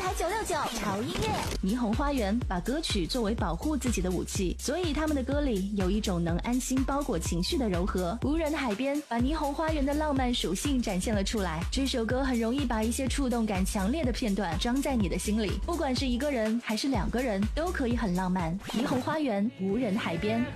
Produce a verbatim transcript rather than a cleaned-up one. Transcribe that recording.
台九六九潮音乐。 霓虹花园把歌曲作为保护自己的武器，所以他们的歌里有一种能安心包裹情绪的柔和。无人的海边把霓虹花园的浪漫属性展现了出来。这首歌很容易把一些触动感强烈的片段装在你的心里，不管是一个人还是两个人，都可以很浪漫。霓虹花园，无人海边。